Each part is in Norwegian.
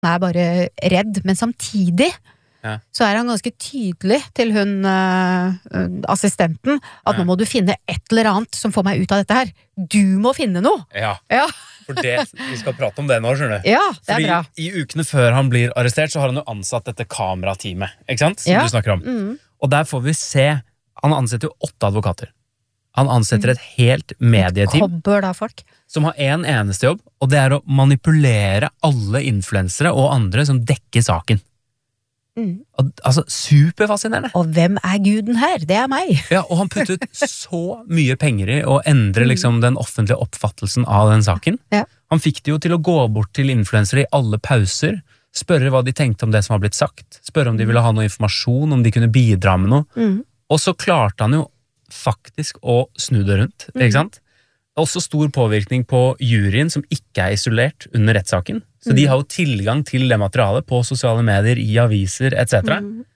er bare redd, men samtidig så han ganske tydelig til hun assistenten at nå må du finne et eller annet som får meg ut av dette her. Du må finne noe. Ja. For vi skal prate om det nå, skjønner du. Ja, det er bra. I ukene før han blir arrestert, så har han jo ansatt dette kamerateamet, ikke sant? Som du snakker om. Og der får vi se, han ansetter jo 8 advokater. Han ansetter et helt medieteam. Kobber da folk. Som har en eneste jobb, og det er å manipulere alle influensere og andre som dekker saken. Altså, superfascinerende. Og hvem er guden her? Det er meg. Ja, og han puttet så mye penger i å endre liksom den offentlige oppfattelsen av den saken. Han fikk det jo til å gå bort til influensere i alle pauser, spørre hva de tenkte om det som har blitt sagt, spørre om de ville ha noe informasjon, om de kunne bidra med noe. Og så klarte han jo faktisk å snu det rundt, ikke sant? Også stor påvirkning på juryen som ikke er isolert under rettssaken. Så de har jo tilgang til det materialet på sosiale medier, i aviser, etc.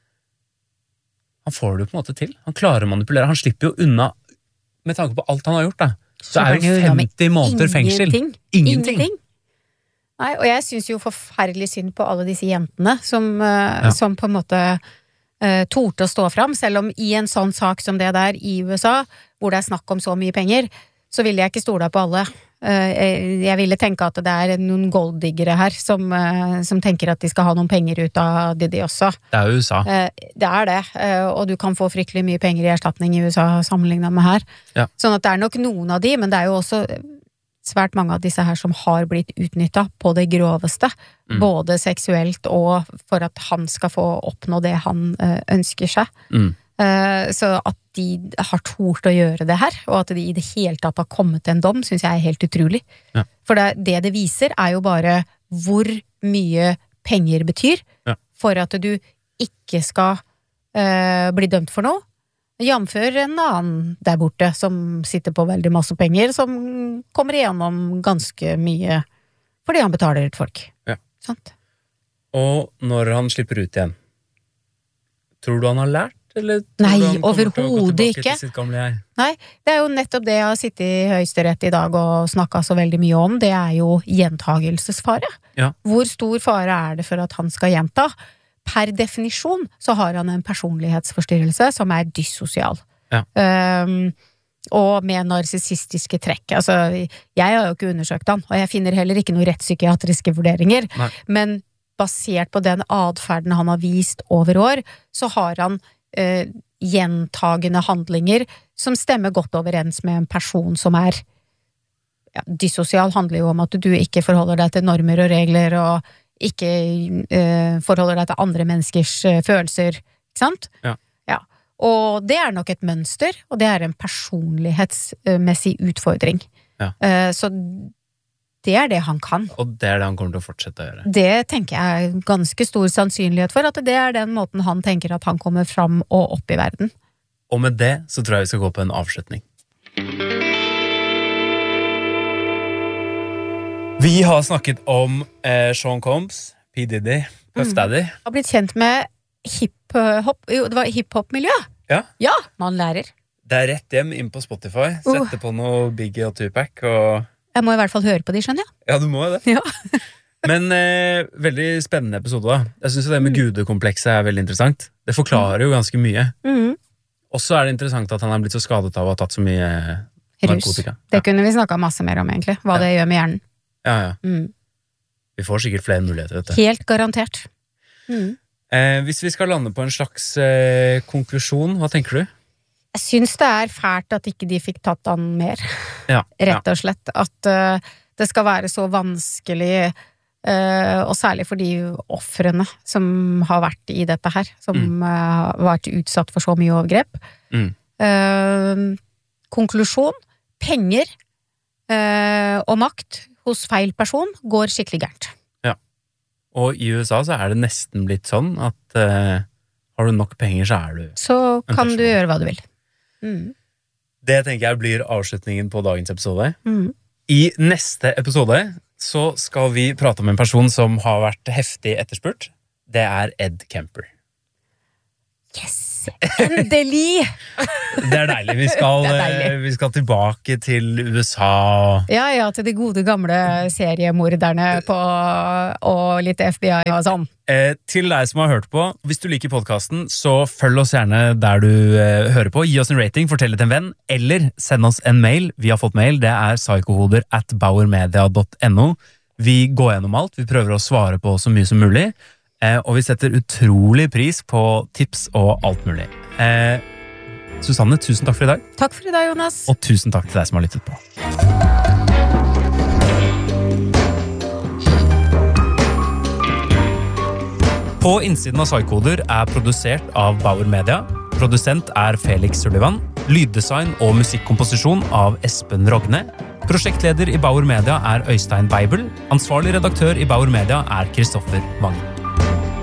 Han får det jo på en måte til. Han klarer å manipulere. Han slipper jo unna, med tanke på alt han har gjort da. Så er jo 50 måneder fengsel. Ingenting. Nei, og jeg synes jo forferdelig synd på alle disse jentene som på en måte torde å stå fram, selv om i en sånn sak som det der i USA, hvor det er snakk om så mye penger, så ville jeg ikke stole på alle. Jeg ville tenke at det er noen golddiggere her som tenker at de skal ha noen penger ut av de også. Det er USA. Det er det, og du kan få fryktelig mye penger i erstatning i USA sammenlignet med her. Sånn at det er nok noen av de, men det er jo også svært mange av disse her som har blitt utnyttet på det groveste, både seksuelt og for at han skal få oppnå det han ønsker seg. Så at de har tort å gjøre det her, og at de i det hele tatt har kommet til en dom, synes jeg er helt utrolig. For det viser er jo bare hvor mye penger betyr for at du ikke skal bli dømt for noe, jamfør en annen der borte som sitter på veldig masse penger, som kommer igjennom ganske mye fordi han betaler ut folk. Sant? Og når han slipper ut igjen, tror du han har lært? Nei, overhodet ikke. Nei, det er jo nettopp det jeg har sittet i Høyesterett i dag og snakket så veldig mye om, det er jo gjentagelsesfare. Hvor stor fare er det for at han skal gjenta? Per definisjon så har han en personlighetsforstyrrelse som er dyssosial. Og med narsissistiske trekk. Altså, jeg har jo ikke undersøkt han, og jeg finner heller ikke noen rettspsykiatriske vurderinger, men basert på den adferden han har vist over år, så har han gjentagende handlinger som stemmer godt overens med en person som er dyssosial, handler jo om at du ikke forholder deg til normer og regler og ikke forholder deg til andre menneskers følelser, ikke sant? Og det er nok et mønster, og det er en personlighetsmessig utfordring. Så det er det han kan. Og det er det han kommer til å fortsette å gjøre. Det tenker jeg er ganske stor sannsynlighet for, at det er den måten han tenker at han kommer fram og opp i verden. Og med det så tror jeg vi skal gå på en avslutning. Vi har snakket om Sean Combs, P. Diddy, Puff Daddy. Har blitt kjent med hiphop, det var hiphop-miljø. Ja, man lærer. Det er rett hjem inn på Spotify, sette på noe Biggie og Tupac og... Jeg må i hvert fall høre på de, skjønner jeg. Ja, du må jo det. Men veldig spennende episode da. Jeg synes det med gudekomplekset er veldig interessant. Det forklarer jo ganske mye. Og så er det interessant at han er blitt så skadet av å ha tatt så mye narkotika. Det kunne vi snakket masse mer om egentlig, hva det gjør med hjernen. Vi får sikkert flere muligheter, vet du. Helt garantert. Hvis vi skal lande på en slags konklusjon, hva tenker du? Jeg synes det er fælt at ikke de fikk tatt han mer, rett og slett. At det skal være så vanskelig, og særlig for de offrene som har vært i dette her, som har vært utsatt for så mye overgrep. Konklusjon, penger og makt hos feil person går skikkelig gærent. Og i USA så er det nesten blitt sånn at har du nok penger så er du... Så kan du gjøre hva du vil. Det tenker jeg blir avslutningen på dagens episode. I neste episode så skal vi prate om en person som har vært heftig etterspurt. Det er Ed Kemper. Yes! Endelig! Det deilig. Vi skal tilbake til USA. Ja, til de gode gamle seriemorderne og litt FBI og sånn. Til deg som har hørt på, hvis du liker podcasten, så følg oss gjerne der du hører på. Gi oss en rating, fortell det til en venn, eller send oss en mail. Vi har fått mail, det er psykohoder@bauermedia.no. Vi går gjennom alt, vi prøver å svare på så mye som mulig. Og vi setter utrolig pris på tips og alt mulig. Susanne, tusen takk for i dag. Takk for i dag, Jonas. Og tusen takk til deg som har lyttet på. På innsiden av Psykoder er produsert av Bauer Media. Produsent er Felix Sullivan. Lyddesign og musikkomposisjon av Espen Rogne. Prosjektleder i Bauer Media er Øystein Beibel. Ansvarlig redaktør i Bauer Media er Kristoffer Vangen.